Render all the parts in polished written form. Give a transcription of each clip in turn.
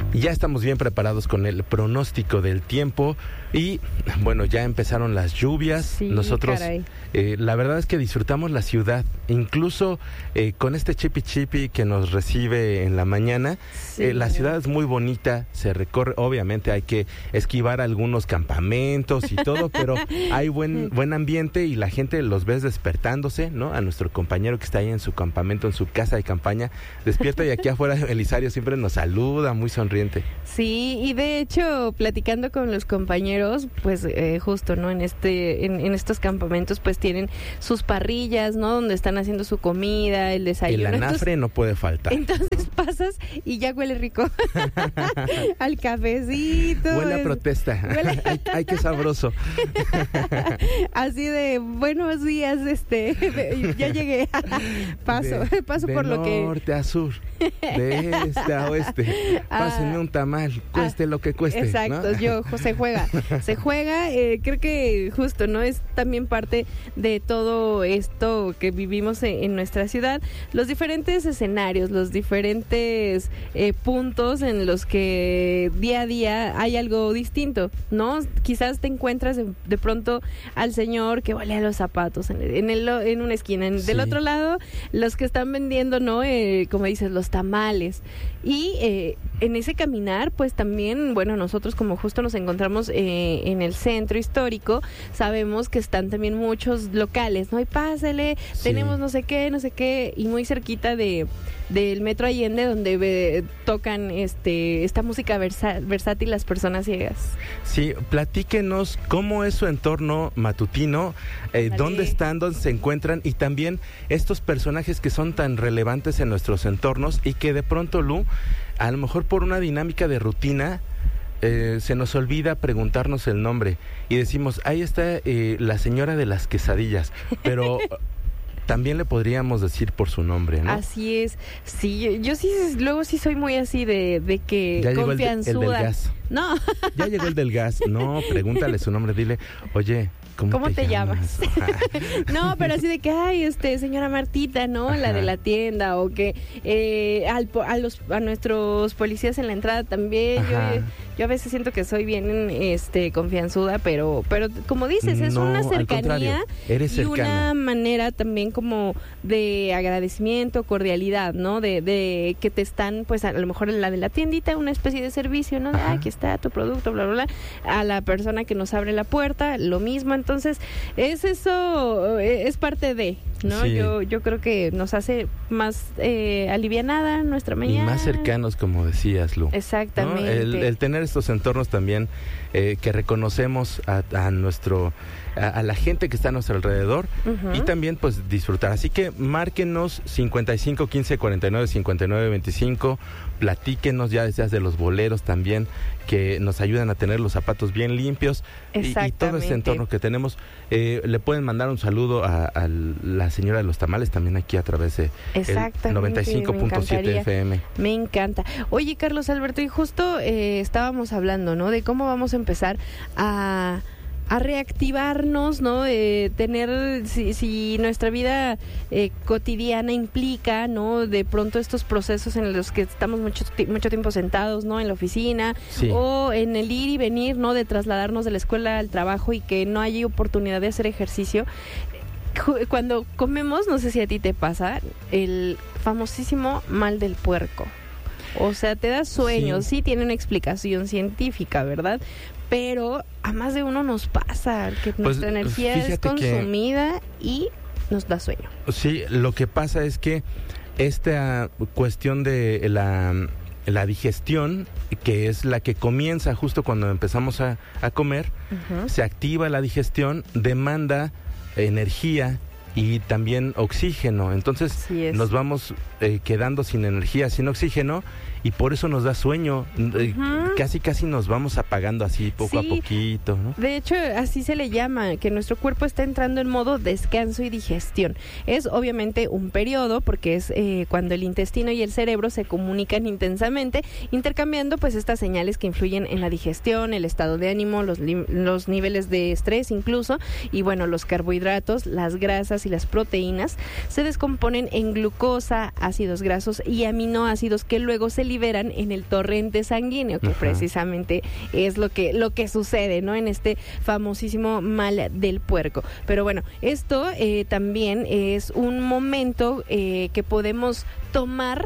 Ya estamos bien preparados con el pronóstico del tiempo y bueno, ya empezaron las lluvias. Sí, nosotros la verdad es que disfrutamos la ciudad, incluso con este chipi chipi que nos recibe en la mañana. Sí. La ciudad es muy bonita, se recorre, obviamente hay que esquivar algunos campamentos y todo, pero hay buen ambiente y la gente los ves despertándose, ¿no? A nuestro compañero que está ahí en su campamento, en su casa de campaña, despierta y aquí afuera Belisario siempre nos saluda, muy sonriente. Sí, y de hecho, platicando con los compañeros, pues justo, ¿no? En estos campamentos, pues tienen sus parrillas, ¿no? Donde están haciendo su comida, el desayuno. El anafre no puede faltar. Entonces pasas y ya huele rico al cafecito. Huele a protesta. Ay, qué sabroso. Así de, buenos días, ya llegué. Paso por lo que... De norte a sur, de este a oeste. Pásenme un tamal, cueste lo que cueste. Exacto, ¿no? se juega, creo que justo, ¿no? Es también parte de todo esto que vivimos en nuestra ciudad, los diferentes escenarios, los diferentes puntos en los que día a día hay algo distinto, ¿no? Quizás te encuentras de pronto al señor que volea los zapatos en una esquina, Sí. del otro lado, los que están vendiendo, ¿no? Como dices, los tamales. Y en ese caminar, pues también, bueno, nosotros como justo nos encontramos en el centro histórico, sabemos que están también muchos locales, ¿no? Y pásale, Sí. tenemos no sé qué, y muy cerquita del Metro Allende, donde tocan esta música versátil las personas ciegas. Sí, platíquenos cómo es su entorno matutino, dónde están, dónde se encuentran y también estos personajes que son tan relevantes en nuestros entornos y que de pronto, Lu, a lo mejor por una dinámica de rutina se nos olvida preguntarnos el nombre y decimos, ahí está la señora de las quesadillas, pero... También le podríamos decir por su nombre, ¿no? Así es. Sí, yo sí, luego sí soy muy así de que ya llegó confianzuda. el del gas. No. Ya llegó el del gas. No, pregúntale su nombre, dile, oye, ¿cómo te llamas? No, pero así de que, ay, señora Martita, ¿no? La de la tienda, o que a nuestros policías en la entrada también. Yo a veces siento que soy bien confianzuda, pero como dices, es una cercanía eres y cercana. una manera también como de agradecimiento, cordialidad, ¿no? De que te están, pues a lo mejor en la de la tiendita, una especie de servicio, ¿no? De, aquí está tu producto, bla, bla, bla. A la persona que nos abre la puerta, lo mismo. Entonces, es parte de, ¿no? Sí. Yo creo que nos hace más alivianada nuestra mañana. Y más cercanos, como decías, Lu. Exactamente. ¿No? El tener estos entornos también que reconocemos a la gente que está a nuestro alrededor y también pues disfrutar. Así que márquenos 55 15 49 59 25, platíquenos, ya decías de los boleros también, que nos ayudan a tener los zapatos bien limpios y todo este entorno que tenemos. Le pueden mandar un saludo a la señora de los tamales también aquí a través de el 95.7 FM. Me encanta. Oye, Carlos Alberto, y justo estábamos hablando, ¿no? De cómo vamos a empezar a reactivarnos, ¿no? Tener, si nuestra vida cotidiana implica, ¿no? De pronto estos procesos en los que estamos mucho tiempo sentados, ¿no? En la oficina, sí. O en el ir y venir, ¿no? De trasladarnos de la escuela al trabajo y que no hay oportunidad de hacer ejercicio. Cuando comemos, no sé si a ti te pasa, el famosísimo mal del puerco. O sea, te da sueño, sí tiene una explicación científica, ¿verdad? Pero a más de uno nos pasa que nuestra energía es consumida y nos da sueño. Sí, lo que pasa es que esta cuestión de la digestión, que es la que comienza justo cuando empezamos a comer, se activa la digestión, demanda energía y también oxígeno. Entonces nos vamos quedando sin energía, sin oxígeno, y por eso nos da sueño. Casi nos vamos apagando así poco a poquito, ¿no? De hecho, así se le llama, que nuestro cuerpo está entrando en modo descanso y digestión. Es obviamente un periodo, porque es cuando el intestino y el cerebro se comunican intensamente, intercambiando pues estas señales que influyen en la digestión, el estado de ánimo, los niveles de estrés incluso, y bueno, los carbohidratos, las grasas grasas y las proteínas se descomponen en glucosa, ácidos grasos y aminoácidos que luego se liberan en el torrente sanguíneo, que precisamente es lo que sucede, ¿no? En este famosísimo mal del puerco. Pero bueno, esto también es un momento que podemos tomar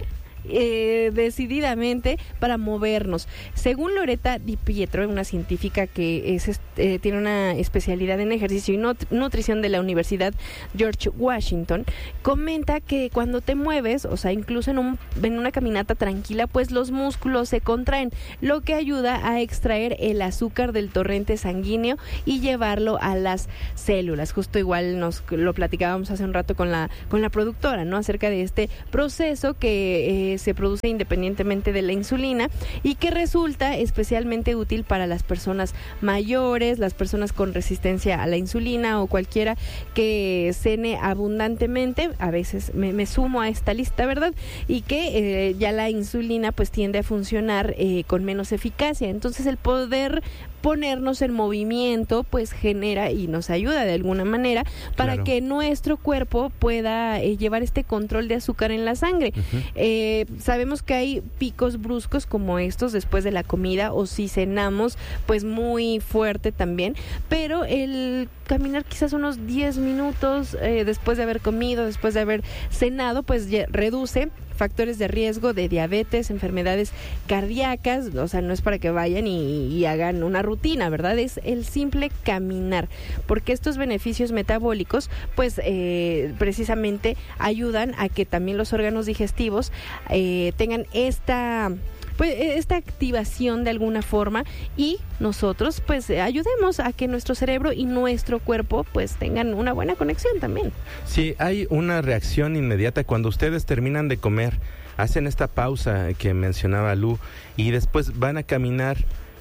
decididamente para movernos. Según Loretta Di Pietro, una científica que tiene una especialidad en ejercicio y nutrición de la Universidad George Washington, comenta que cuando te mueves, o sea, incluso en una caminata tranquila, pues los músculos se contraen, lo que ayuda a extraer el azúcar del torrente sanguíneo y llevarlo a las células. Justo igual nos lo platicábamos hace un rato con la productora, ¿no? Acerca de este proceso que se produce independientemente de la insulina y que resulta especialmente útil para las personas mayores, las personas con resistencia a la insulina o cualquiera que cene abundantemente. A veces me sumo a esta lista, ¿verdad? Y que ya la insulina pues tiende a funcionar con menos eficacia. Entonces el poder ponernos en movimiento pues genera y nos ayuda de alguna manera para que nuestro cuerpo pueda llevar este control de azúcar en la sangre. Sabemos que hay picos bruscos como estos después de la comida o si cenamos pues muy fuerte también, pero el caminar quizás unos 10 minutos después de haber comido, después de haber cenado, pues reduce factores de riesgo de diabetes, enfermedades cardíacas. O sea, no es para que vayan y hagan una rutina, ¿verdad? Es el simple caminar, porque estos beneficios metabólicos pues precisamente ayudan a que también los órganos digestivos tengan esta activación de alguna forma y nosotros pues ayudemos a que nuestro cerebro y nuestro cuerpo pues tengan una buena conexión también. Sí, hay una reacción inmediata cuando ustedes terminan de comer, hacen esta pausa que mencionaba Lu y después van a caminar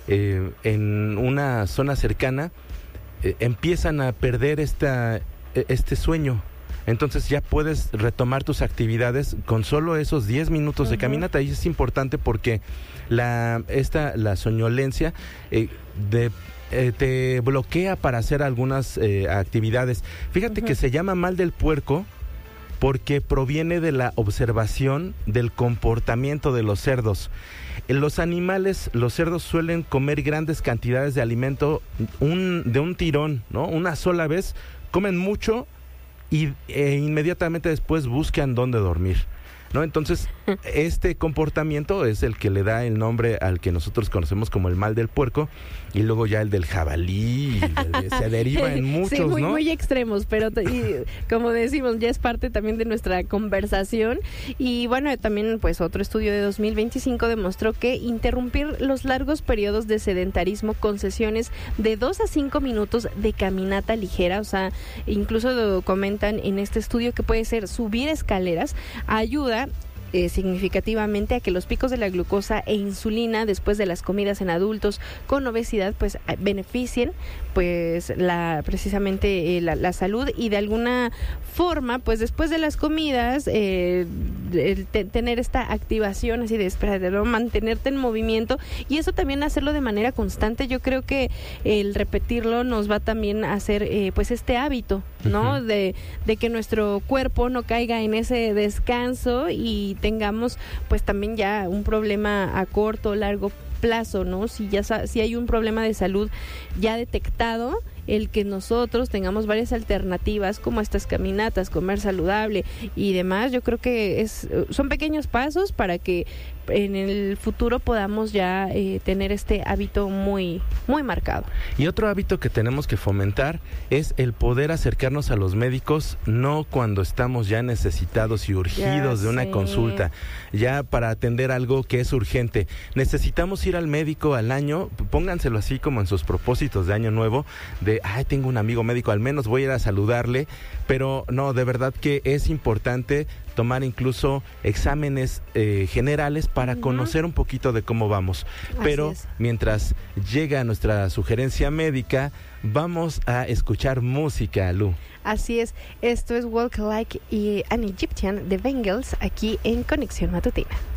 en una zona cercana, empiezan a perder este sueño. Entonces ya puedes retomar tus actividades con solo esos 10 minutos de caminata. Y es importante porque la soñolencia te bloquea para hacer algunas actividades. Fíjate que se llama mal del puerco porque proviene de la observación del comportamiento de los cerdos. Los animales, los cerdos suelen comer grandes cantidades de alimento de un tirón, ¿no? Una sola vez, comen mucho y inmediatamente después buscan dónde dormir, ¿no? Entonces, este comportamiento es el que le da el nombre al que nosotros conocemos como el mal del puerco, y luego ya el del jabalí, se deriva en muchos, sí, ¿no? Muy extremos, pero como decimos, ya es parte también de nuestra conversación. Y bueno, también pues otro estudio de 2025 demostró que interrumpir los largos periodos de sedentarismo con sesiones de 2 a 5 minutos de caminata ligera, o sea, incluso comentan en este estudio que puede ser subir escaleras, ayuda significativamente a que los picos de la glucosa e insulina después de las comidas en adultos con obesidad pues beneficien pues precisamente la salud, y de alguna forma pues después de las comidas tener esta activación así de ¿no? Mantenerte en movimiento, y eso también hacerlo de manera constante. Yo creo que el repetirlo nos va también a hacer pues este hábito, ¿no? De que nuestro cuerpo no caiga en ese descanso y tengamos pues también ya un problema a corto o largo plazo, ¿no? Si hay un problema de salud ya detectado, el que nosotros tengamos varias alternativas como estas caminatas, comer saludable y demás, yo creo que son pequeños pasos para que en el futuro podamos ya tener este hábito muy, muy marcado. Y otro hábito que tenemos que fomentar es el poder acercarnos a los médicos, no cuando estamos ya necesitados y urgidos de una consulta, ya para atender algo que es urgente. Necesitamos ir al médico al año, pónganselo así como en sus propósitos de año nuevo, tengo un amigo médico, al menos voy a ir a saludarle, pero no, de verdad que es importante tomar incluso exámenes generales para conocer un poquito de cómo vamos. Pero mientras llega nuestra sugerencia médica, vamos a escuchar música, Lu. Así es, esto es Walk Like an Egyptian de Bengals aquí en Conexión Matutina.